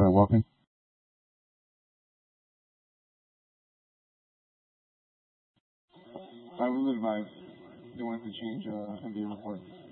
very welcome. I would advise they want to change NBA report.